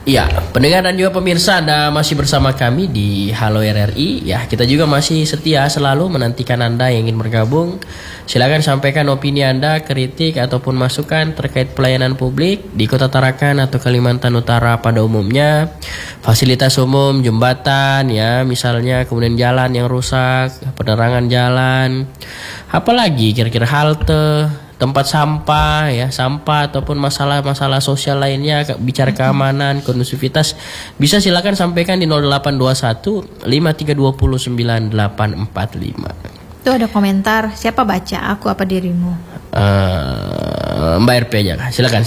Ya, pendengar dan juga pemirsa, Anda masih bersama kami di Halo RRI. Ya, kita juga masih setia selalu menantikan Anda yang ingin bergabung. Silakan sampaikan opini Anda, kritik ataupun masukan terkait pelayanan publik di Kota Tarakan atau Kalimantan Utara pada umumnya. Fasilitas umum, jembatan, ya, misalnya kemudian jalan yang rusak, penerangan jalan, apalagi kira-kira halte, tempat sampah, ya, sampah ataupun masalah-masalah sosial lainnya, bicara keamanan, kondusivitas, bisa silakan sampaikan di 0821 5320 9845. Itu ada komentar, siapa baca, aku apa dirimu? Mbak RP aja, silakan.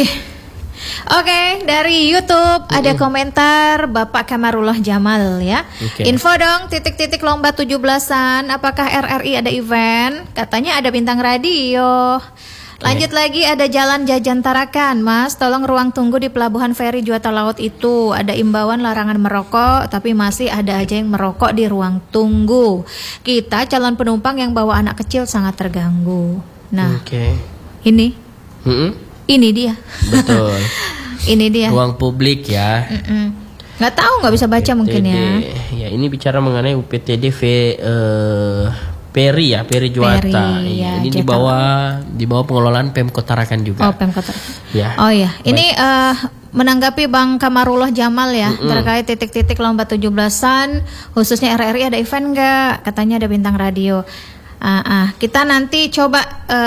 Oke, dari YouTube ada komentar Bapak Kamarullah Jamal ya. Info dong, titik-titik lomba 17-an, apakah RRI ada event? Katanya ada bintang radio. Lanjut lagi, ada jalan jajan Tarakan, Mas. Tolong ruang tunggu di pelabuhan feri Juata Laut itu. Ada imbauan larangan merokok, tapi masih ada aja yang merokok di ruang tunggu. Kita calon penumpang yang bawa anak kecil sangat terganggu. Nah, ini dia. Betul. Ini dia. Ruang publik ya. Nggak tahu, nggak bisa baca UPTD, mungkin ya. Ya, ini bicara mengenai UPTD Peri ya, Peri Juata. Ya, ini di bawah pengelolaan Pemkot Tarakan juga. Oh, Pemkot Tarakan. Ya. Oh ya, ini menanggapi Bang Kamarullah Jamal ya, terkait titik-titik lomba 17-an, khususnya RRI ada event nggak? Katanya ada bintang radio. Kita nanti coba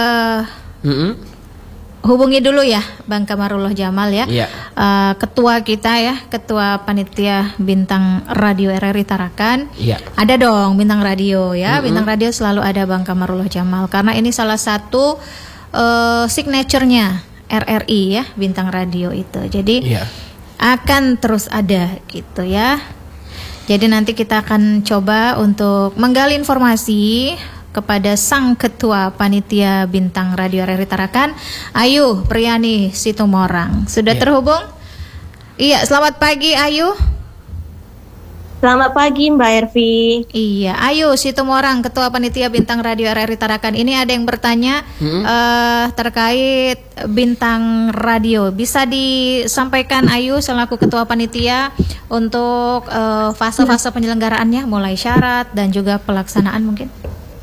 hubungi dulu ya Bang Kamarullah Jamal ya, ketua kita ya, ketua panitia bintang radio RRI Tarakan. Ada dong bintang radio ya, bintang radio selalu ada Bang Kamarullah Jamal, karena ini salah satu signaturenya RRI ya, bintang radio itu. Jadi akan terus ada gitu ya. Jadi nanti kita akan coba untuk menggali informasi kepada sang ketua panitia bintang radio RRI Tarakan, Ayu Priani Situmorang. Sudah terhubung? Iya, selamat pagi Ayu. Selamat pagi Mbak Ervi. Iya, Ayu Situmorang, ketua panitia bintang radio RRI Tarakan. Ini ada yang bertanya terkait bintang radio. Bisa disampaikan Ayu selaku ketua panitia untuk fase-fase penyelenggaraannya, mulai syarat dan juga pelaksanaan mungkin?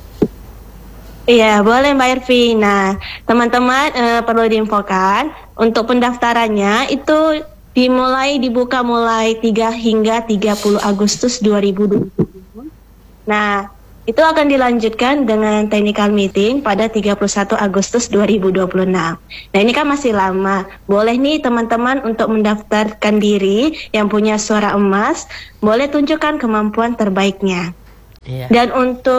Iya, boleh Mbak Ervi. Nah, teman-teman perlu diinfokan untuk pendaftarannya itu dibuka mulai 3 hingga 30 Agustus 2020. Nah, itu akan dilanjutkan dengan technical meeting pada 31 Agustus 2026. Nah, ini kan masih lama. Boleh nih teman-teman untuk mendaftarkan diri yang punya suara emas, boleh tunjukkan kemampuan terbaiknya. Dan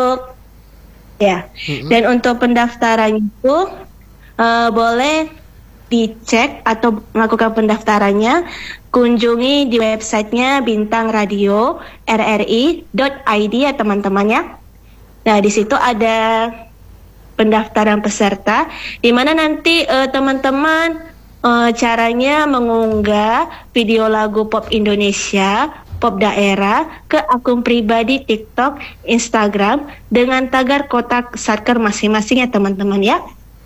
untuk pendaftaran itu boleh dicek atau melakukan pendaftarannya, kunjungi di websitenya Bintang Radio RRI.id ya teman-teman ya. Nah, di situ ada pendaftaran peserta, di mana nanti teman-teman caranya mengunggah video lagu pop Indonesia, pop daerah ke akun pribadi TikTok, Instagram dengan tagar kotak satker masing-masing ya teman-teman ya.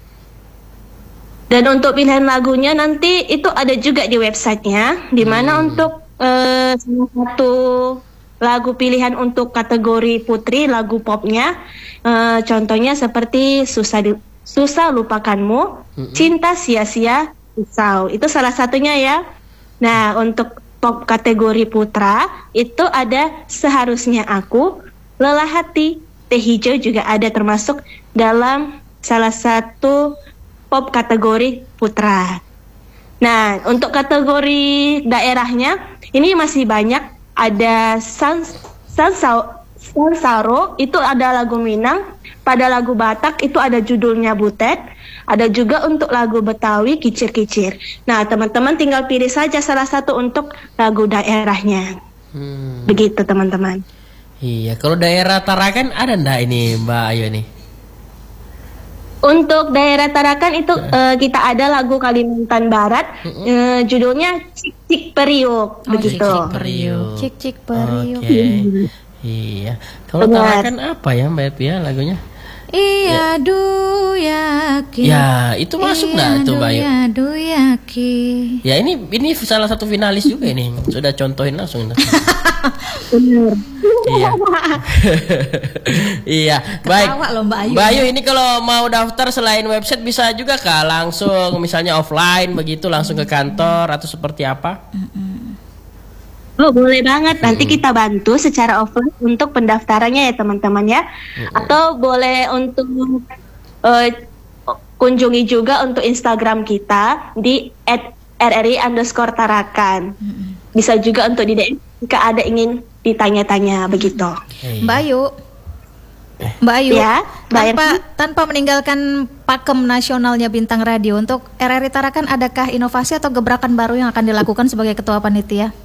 Dan untuk pilihan lagunya nanti itu ada juga di websitenya, di mana untuk salah satu lagu pilihan untuk kategori putri lagu popnya, contohnya seperti Susah Lupakanmu, Cinta Sia-sia, Risau, itu salah satunya ya. Nah, untuk pop kategori putra itu ada Seharusnya Aku, Lelah Hati, Teh Hijau juga ada termasuk dalam salah satu pop kategori putra. Nah, untuk kategori daerahnya ini masih banyak, ada Sansaro itu ada lagu Minang, pada lagu Batak itu ada judulnya Butet, ada juga untuk lagu Betawi Kicir-Kicir. Nah, teman-teman tinggal pilih saja salah satu untuk lagu daerahnya. Begitu teman-teman. Iya, kalau daerah Tarakan ada ndak ini Mbak Ayu nih? Untuk daerah Tarakan itu kita ada lagu Kalimantan Barat, judulnya Cik Cik Periuk, begitu. Cik Cik Periuk. Cik Cik Periuk. Iya. Kalau Tarakan apa ya Mbak Epi ya lagunya? Iya, du yakin. Ya, itu masuk Iya, tuh Bayu? Du yakin. Ya ini salah satu finalis juga ini. Sudah contohin langsung. Iya. Iya, baik. Ketawa loh, Mbak Ayu. Mbak Ayu ini kalau mau daftar selain website bisa juga Kak langsung misalnya offline begitu langsung ke kantor atau seperti apa? Oh, boleh banget. Nanti kita bantu secara offline untuk pendaftarannya ya teman-teman ya. Atau boleh untuk kunjungi juga untuk Instagram kita di @rri_tarakan. Bisa juga untuk di DM jika ada ingin ditanya-tanya begitu. Mbak Ayu, Ya, tanpa meninggalkan pakem nasionalnya Bintang Radio, untuk RRI Tarakan adakah inovasi atau gebrakan baru yang akan dilakukan sebagai ketua panitia?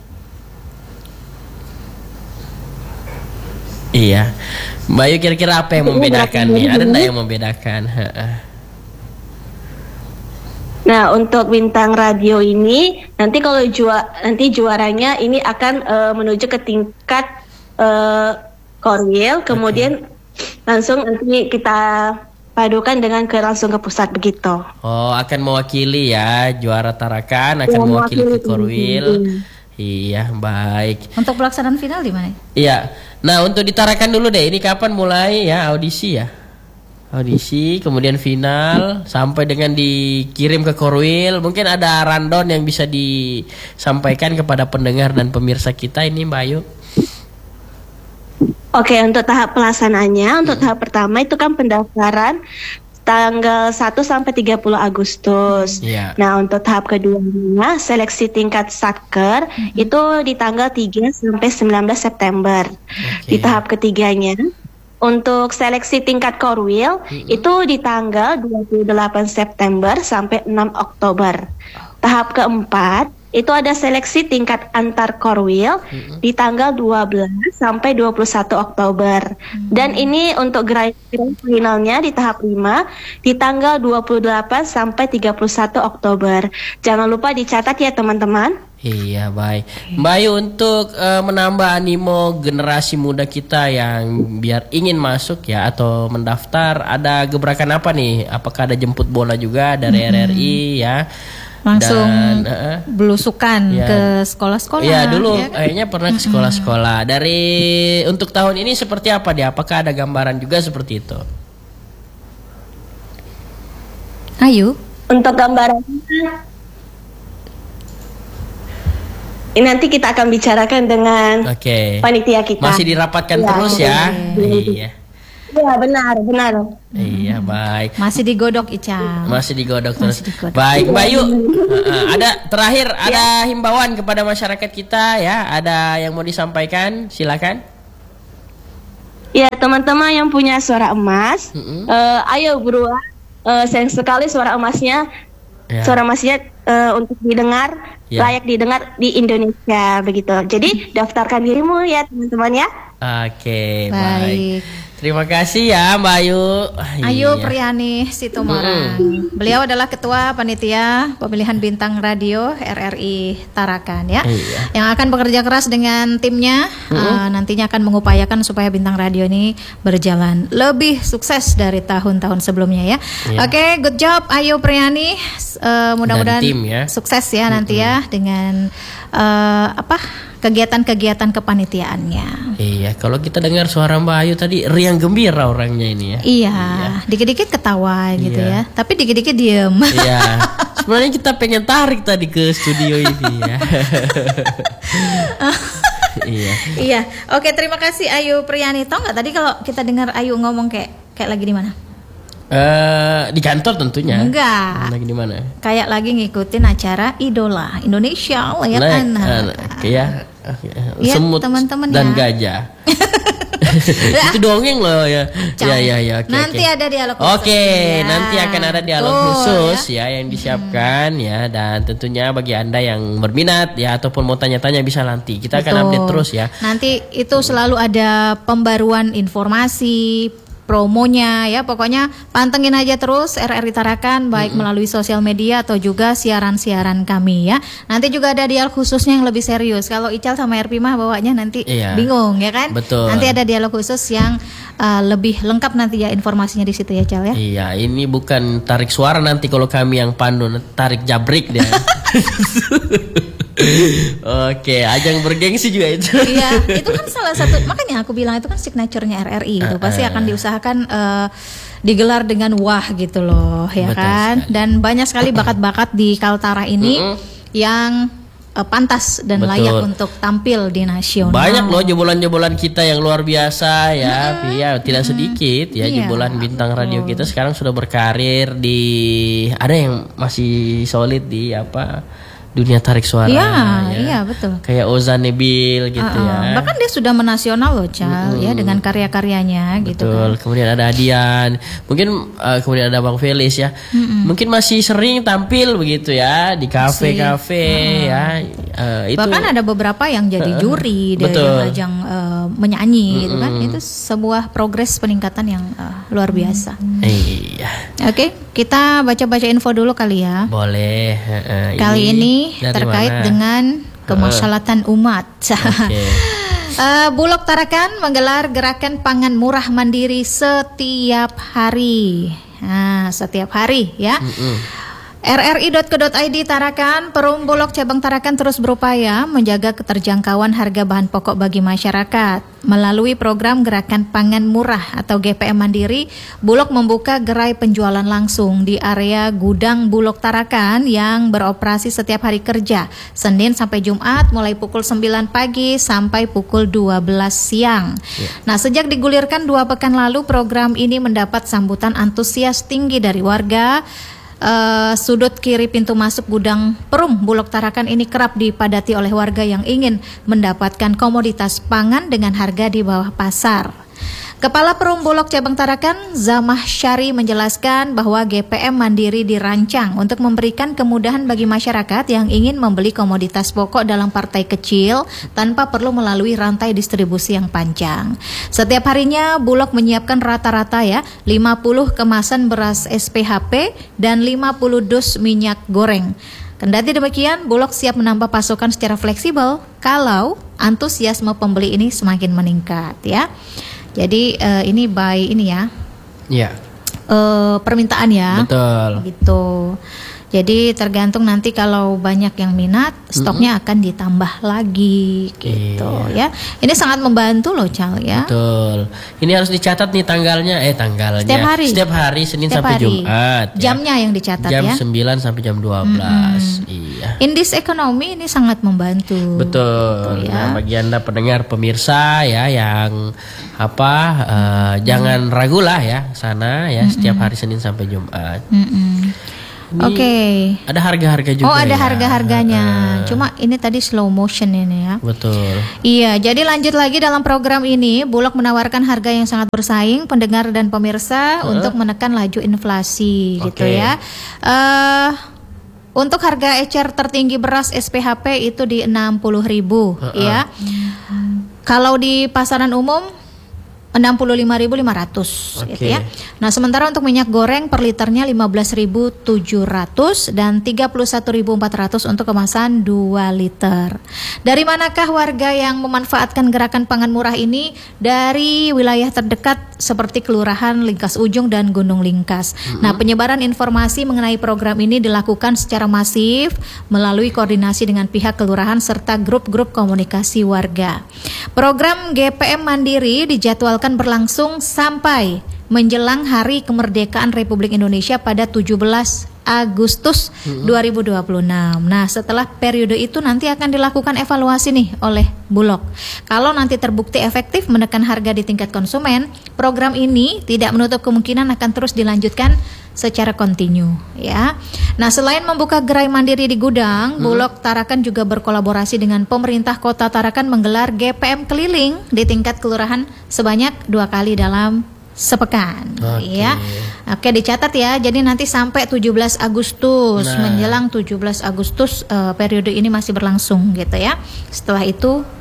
Iya, Mbak Ayu kira-kira apa yang membedakan nih? Ada nggak yang membedakan? Nah, untuk Bintang Radio ini nanti kalau juaranya ini akan menuju ke tingkat Korwil, kemudian langsung nanti kita padukan dengan langsung ke pusat begitu. Oh, akan mewakili ya juara Tarakan akan mewakili ke Korwil. Iya, baik. Untuk pelaksanaan final di mana? Iya. Nah, untuk ditarakan dulu deh. Ini kapan mulai ya audisi ya? Audisi, kemudian final sampai dengan dikirim ke Korwil. Mungkin ada rundown yang bisa disampaikan kepada pendengar dan pemirsa kita ini, Mbak Ayu. Oke, untuk tahap pelaksanaannya, untuk tahap pertama itu kan pendaftaran tanggal 1 sampai 30 Agustus. Yeah. Nah, untuk tahap keduanya seleksi tingkat Satker itu di tanggal 3 sampai 19 September. Di tahap ketiganya untuk seleksi tingkat Korwil itu di tanggal 28 September sampai 6 Oktober. Tahap keempat itu ada seleksi tingkat antar Korwil di tanggal 12 sampai 21 Oktober. Dan ini untuk grand finalnya di tahap 5 di tanggal 28 sampai 31 Oktober. Jangan lupa dicatat ya teman-teman. Iya, baik. Mbak Ayu, untuk menambah animo generasi muda kita yang biar ingin masuk ya atau mendaftar, ada gebrakan apa nih? Apakah ada jemput bola juga dari RRI ya? Langsung Dan, belusukan ke sekolah-sekolah. Iya, dulu ya kan? kayaknya pernah ke sekolah-sekolah. Dari untuk tahun ini seperti apa dia? Apakah ada gambaran juga seperti itu? Ayu. Untuk gambaran ini nanti kita akan bicarakan dengan panitia kita. Masih dirapatkan terus ya. Iya. Iya, benar. Iya, baik. Masih digodok Ica. Masih digodok terus. digodok. Baik, Mbak Ayu. Ada terakhir ada himbauan kepada masyarakat kita ya. Ada yang mau disampaikan? Silakan. Ya, teman-teman yang punya suara emas, ayo buruan. Sayang sekali suara emasnya. Ya. Suara emasnya untuk didengar, layak didengar di Indonesia begitu. Jadi daftarkan dirimu ya teman-teman ya. Oke, baik. Terima kasih ya Mbak Ayu. Ayu Priani Situmorang. Beliau adalah Ketua Panitia Pemilihan Bintang Radio RRI Tarakan ya. Yang akan bekerja keras dengan timnya. Nantinya akan mengupayakan supaya Bintang Radio ini berjalan lebih sukses dari tahun-tahun sebelumnya ya. Oke, good job Ayu Priani. Mudah-mudahan sukses ya nanti ya dengan kegiatan-kegiatan kepanitiaannya. Iya, kalau kita dengar suara Mbak Ayu tadi riang gembira orangnya ini ya. Iya, dikit-dikit ketawa gitu ya. Tapi dikit-dikit diem. Iya. Sebenarnya kita pengen tarik tadi ke studio ini ya. Iya. Oke, terima kasih Ayu Priani. Tahu nggak tadi kalau kita dengar Ayu ngomong kayak lagi di mana? Di kantor tentunya. Enggak. Lagi di mana? Kayak lagi ngikutin acara Idola Indonesia Layak Anak. Ya, semut teman-teman dan ya. gajah. Itu dongeng loh ya. Ya. Nanti ada dialog khusus. Oke, nanti akan ada dialog khusus ya yang disiapkan ya, dan tentunya bagi Anda yang berminat ya ataupun mau tanya-tanya bisa nanti. Kita akan update terus ya. Nanti itu selalu ada pembaruan informasi promonya ya. Pokoknya pantengin aja terus RRI Tarakan baik melalui sosial media atau juga siaran-siaran kami ya. Nanti juga ada dialog khususnya yang lebih serius. Kalau Ical sama RP mah bawanya nanti bingung ya kan? Betul. Nanti ada dialog khusus yang lebih lengkap nanti ya informasinya di situ ya Cal ya. Iya, ini bukan tarik suara nanti kalau kami yang pandu, tarik jabrik dia. Oke, ajang bergengsi juga itu. Iya, itu kan salah satu, makanya aku bilang itu kan signaturenya RRI itu pasti akan diusahakan digelar dengan wah gitu loh ya. Betul kan sekali. Dan banyak sekali bakat-bakat di Kaltara ini yang pantas dan layak untuk tampil di nasional. Banyak loh jebolan-jebolan kita yang luar biasa ya, tidak sedikit ya jebolan bintang radio kita sekarang sudah berkarir di, ada yang masih solid di dunia tarik suara. Iya betul. Kayak Ozan Nebil gitu ya. Bahkan dia sudah menasional loh Cal ya dengan karya-karyanya gitu kan. Kemudian ada Adian, mungkin kemudian ada Bang Felis ya. Mungkin masih sering tampil begitu ya di kafe-kafe ya. Bahkan ada beberapa yang jadi juri dari ajang menyanyi gitu kan. Itu sebuah progres peningkatan yang luar biasa. Iya. Oke, kita baca-baca info dulu kali ya. Boleh. Kali ini terkait dengan kemaslahatan umat. Bulog Tarakan menggelar gerakan pangan murah mandiri setiap hari. Setiap hari ya. RRI.co.id Tarakan, Perum Bulog Cabang Tarakan terus berupaya menjaga keterjangkauan harga bahan pokok bagi masyarakat. Melalui program Gerakan Pangan Murah atau GPM Mandiri, Bulog membuka gerai penjualan langsung di area gudang Bulog Tarakan yang beroperasi setiap hari kerja, Senin sampai Jumat mulai pukul 9 pagi sampai pukul 12 siang. Nah, sejak digulirkan 2 pekan lalu, program ini mendapat sambutan antusias tinggi dari warga. Sudut kiri pintu masuk gudang Perum Bulog Tarakan ini kerap dipadati oleh warga yang ingin mendapatkan komoditas pangan dengan harga di bawah pasar. Kepala Perum Bulog Cabang Tarakan, Zamah Syari menjelaskan bahwa GPM Mandiri dirancang untuk memberikan kemudahan bagi masyarakat yang ingin membeli komoditas pokok dalam partai kecil tanpa perlu melalui rantai distribusi yang panjang. Setiap harinya Bulog menyiapkan rata-rata 50 kemasan beras SPHP dan 50 dus minyak goreng. Kendati demikian, Bulog siap menambah pasokan secara fleksibel kalau antusiasme pembeli ini semakin meningkat ya. Jadi ini by ini ya. Iya. Permintaan ya. Betul. Gitu. Jadi tergantung nanti kalau banyak yang minat, stoknya akan ditambah lagi gitu ya. Ini sangat membantu loh Cal ya. Betul. Ini harus dicatat nih tanggalnya. Tanggalnya. Setiap hari Senin sampai Jumat. Jamnya yang dicatat jam ya. Jam 9 sampai jam 12. Iya. Indeks ekonomi ini sangat membantu. Betul. Gitu, ya. Nah, bagi Anda pendengar pemirsa ya yang jangan ragu lah ya sana ya setiap hari Senin sampai Jumat. Oke. Ada harga-harga juga. Ada harga-harganya. Cuma ini tadi slow motion ini ya. Betul. Iya, jadi lanjut lagi dalam program ini, Bulog menawarkan harga yang sangat bersaing pendengar dan pemirsa untuk menekan laju inflasi gitu ya. Untuk harga ecer tertinggi beras SPHP itu di 60.000 ya. Kalau di pasaran umum 65.500 gitu ya. Nah, sementara untuk minyak goreng per liternya 15.700 dan 31.400 untuk kemasan 2 liter. Dari manakah warga yang memanfaatkan gerakan pangan murah ini? Dari wilayah terdekat seperti Kelurahan Lingkas Ujung dan Gunung Lingkas. Nah, penyebaran informasi mengenai program ini dilakukan secara masif melalui koordinasi dengan pihak kelurahan serta grup-grup komunikasi warga. Program GPM Mandiri dijadwalkan berlangsung sampai menjelang Hari Kemerdekaan Republik Indonesia pada 17 Agustus 2026. Nah, setelah periode itu nanti akan dilakukan evaluasi nih oleh Bulog. Kalau nanti terbukti efektif menekan harga di tingkat konsumen, program ini tidak menutup kemungkinan akan terus dilanjutkan secara kontinu ya. Nah, selain membuka gerai mandiri di gudang, Bulog Tarakan juga berkolaborasi dengan pemerintah Kota Tarakan menggelar GPM keliling di tingkat kelurahan sebanyak 2 kali dalam sepekan ya. Oke, dicatat ya. Jadi nanti sampai 17 Agustus, menjelang 17 Agustus periode ini masih berlangsung gitu ya. Setelah itu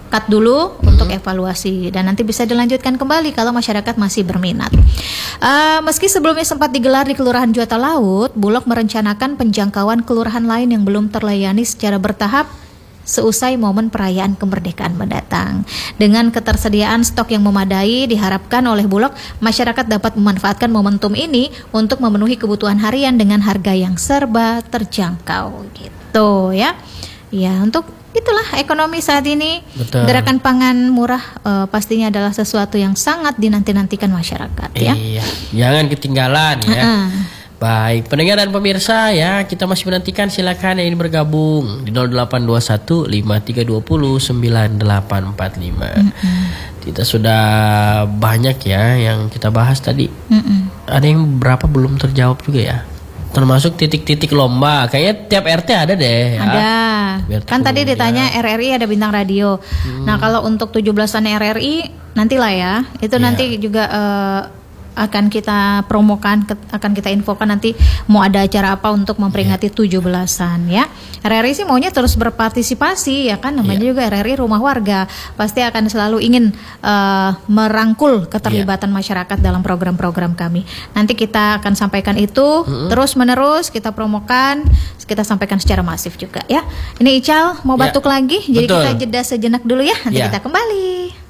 cut dulu untuk evaluasi dan nanti bisa dilanjutkan kembali kalau masyarakat masih berminat. Meski sebelumnya sempat digelar di Kelurahan Juata Laut, Bulog merencanakan penjangkauan kelurahan lain yang belum terlayani secara bertahap seusai momen perayaan kemerdekaan mendatang. Dengan ketersediaan stok yang memadai, diharapkan oleh Bulog, masyarakat dapat memanfaatkan momentum ini untuk memenuhi kebutuhan harian dengan harga yang serba terjangkau gitu ya. Ya, untuk itulah ekonomi saat ini. Betul. Gerakan pangan murah pastinya adalah sesuatu yang sangat dinanti-nantikan masyarakat ya. Iya, jangan ketinggalan ya. Baik, pendengar dan pemirsa ya, kita masih menantikan, silakan yang ingin bergabung di 0821 5320 9845. Kita sudah banyak ya yang kita bahas tadi. Ada yang berapa belum terjawab juga ya. Termasuk titik-titik lomba. Kayaknya tiap RT ada deh ya. Ada. Kan tadi ditanya RRI ada bintang radio. Nah, kalau untuk 17-an RRI nantilah ya. Itu nanti juga akan kita promokan, akan kita infokan nanti mau ada acara apa untuk memperingati 17-an ya. RRI sih maunya terus berpartisipasi ya kan, namanya juga RRI Rumah Warga. Pasti akan selalu ingin merangkul keterlibatan masyarakat dalam program-program kami. Nanti kita akan sampaikan itu terus menerus, kita promokan, kita sampaikan secara masif juga ya. Ini Ical mau batuk lagi, jadi kita jeda sejenak dulu ya, nanti kita kembali.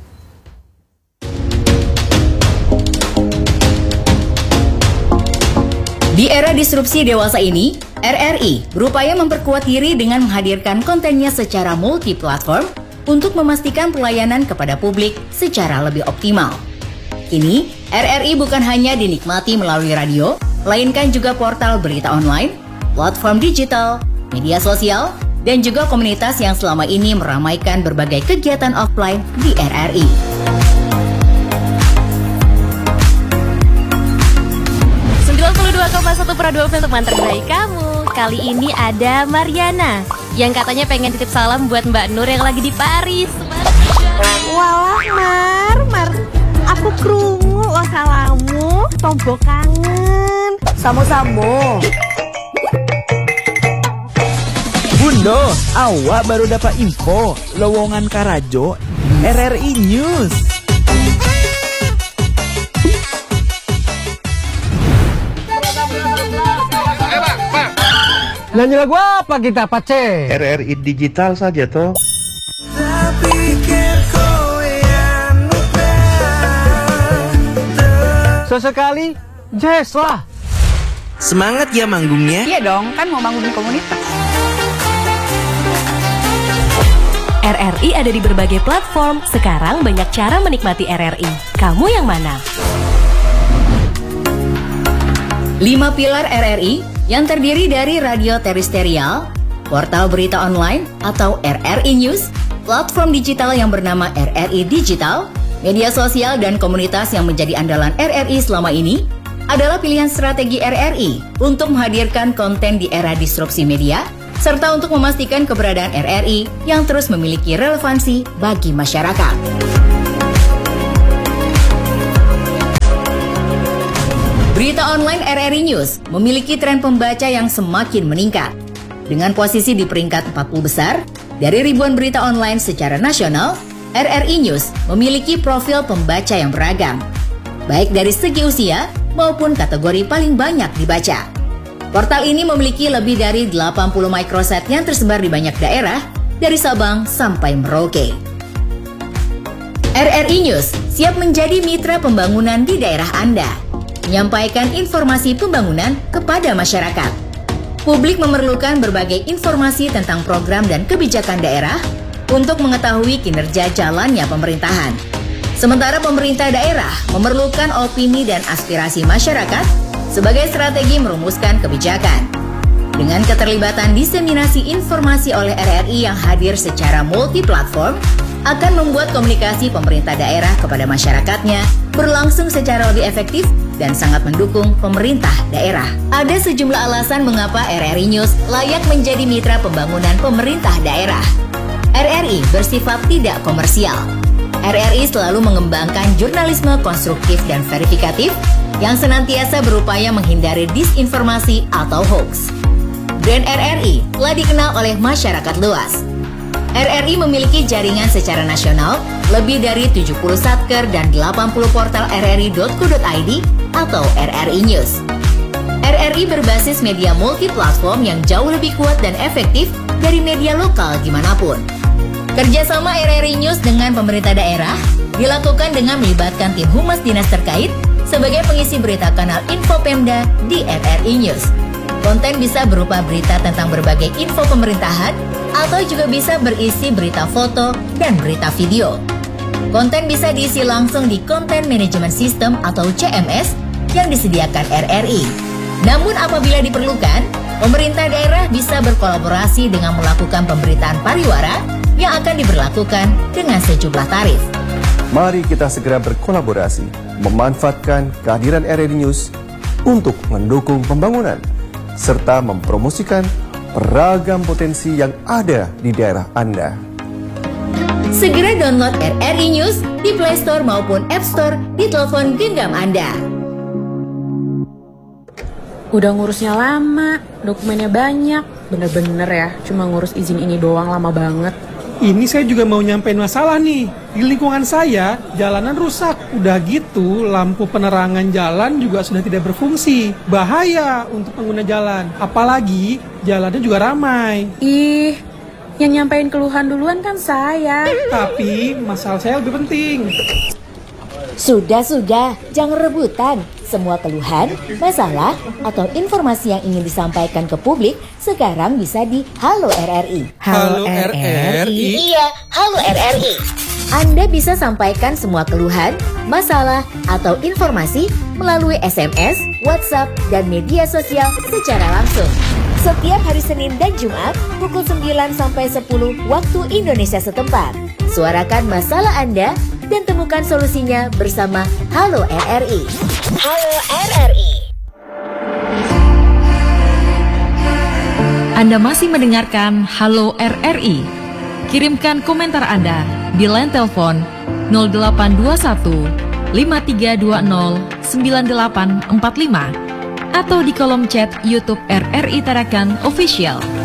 Di era disrupsi dewasa ini, RRI berupaya memperkuat diri dengan menghadirkan kontennya secara multi-platform untuk memastikan pelayanan kepada publik secara lebih optimal. Kini, RRI bukan hanya dinikmati melalui radio, melainkan juga portal berita online, platform digital, media sosial, dan juga komunitas yang selama ini meramaikan berbagai kegiatan offline di RRI. Satu Prado FM, teman terbaik kamu. Kali ini ada Mariana yang katanya pengen titip salam buat Mbak Nur yang lagi di Paris. Walah Mar, aku krungu lo salamu, tombo kangen. Samo-samo. Bundo, awak baru dapat info lowongan Karajo RRI News. Nyanyi lagu apa kita, Pace? RRI digital saja toh. Sesekali jazz lah. Semangat ya manggungnya. Iya dong, kan mau bangun komunitas. RRI ada di berbagai platform. Sekarang banyak cara menikmati RRI. Kamu yang mana? 5 pilar RRI yang terdiri dari radio terestrial, portal berita online atau RRI News, platform digital yang bernama RRI Digital, media sosial dan komunitas yang menjadi andalan RRI selama ini adalah pilihan strategi RRI untuk menghadirkan konten di era disrupsi media, serta untuk memastikan keberadaan RRI yang terus memiliki relevansi bagi masyarakat. Berita online RRI News memiliki tren pembaca yang semakin meningkat. Dengan posisi di peringkat 40 besar, dari ribuan berita online secara nasional, RRI News memiliki profil pembaca yang beragam, baik dari segi usia maupun kategori paling banyak dibaca. Portal ini memiliki lebih dari 80 microsite yang tersebar di banyak daerah, dari Sabang sampai Merauke. RRI News siap menjadi mitra pembangunan di daerah Anda, menyampaikan informasi pembangunan kepada masyarakat. Publik memerlukan berbagai informasi tentang program dan kebijakan daerah untuk mengetahui kinerja jalannya pemerintahan. Sementara pemerintah daerah memerlukan opini dan aspirasi masyarakat sebagai strategi merumuskan kebijakan. Dengan keterlibatan diseminasi informasi oleh RRI yang hadir secara multi-platform, akan membuat komunikasi pemerintah daerah kepada masyarakatnya berlangsung secara lebih efektif dan sangat mendukung pemerintah daerah. Ada sejumlah alasan mengapa RRI News layak menjadi mitra pembangunan pemerintah daerah. RRI bersifat tidak komersial. RRI selalu mengembangkan jurnalisme konstruktif dan verifikatif yang senantiasa berupaya menghindari disinformasi atau hoax. Brand RRI telah dikenal oleh masyarakat luas. RRI memiliki jaringan secara nasional, lebih dari 70 satker dan 80 portal rri.co.id atau RRI News. RRI berbasis media multiplatform yang jauh lebih kuat dan efektif dari media lokal dimanapun. Kerjasama RRI News dengan pemerintah daerah dilakukan dengan melibatkan tim humas dinas terkait sebagai pengisi berita kanal Info Pemda di RRI News. Konten bisa berupa berita tentang berbagai info pemerintahan atau juga bisa berisi berita foto dan berita video. Konten bisa diisi langsung di Content Management System atau CMS yang disediakan RRI. Namun apabila diperlukan, pemerintah daerah bisa berkolaborasi dengan melakukan pemberitaan pariwara yang akan diberlakukan dengan sejumlah tarif. Mari kita segera berkolaborasi, memanfaatkan kehadiran RRI News untuk mendukung pembangunan, serta mempromosikan beragam potensi yang ada di daerah Anda. Segera download RRI News di Play Store maupun App Store di telepon genggam Anda. Udah ngurusnya lama, dokumennya banyak, bener-bener ya, cuma ngurus izin ini doang lama banget. Ini saya juga mau nyampein masalah nih. Di lingkungan saya, jalanan rusak. Udah gitu, lampu penerangan jalan juga sudah tidak berfungsi. Bahaya untuk pengguna jalan. Apalagi, jalannya juga ramai. Ih, yang nyampein keluhan duluan kan saya. Tapi, masalah saya lebih penting. Sudah, jangan rebutan. Semua keluhan, masalah, atau informasi yang ingin disampaikan ke publik sekarang bisa di Halo RRI. Halo RRI? Iya, Halo RRI. Anda bisa sampaikan semua keluhan, masalah, atau informasi melalui SMS, WhatsApp, dan media sosial secara langsung. Setiap hari Senin dan Jumat pukul 9 sampai 10 waktu Indonesia setempat. Suarakan masalah Anda dan temukan solusinya bersama Halo RRI. Halo RRI. Anda masih mendengarkan Halo RRI. Kirimkan komentar Anda di line telepon 0821 5320 9845 atau di kolom chat YouTube RRI Tarakan Official.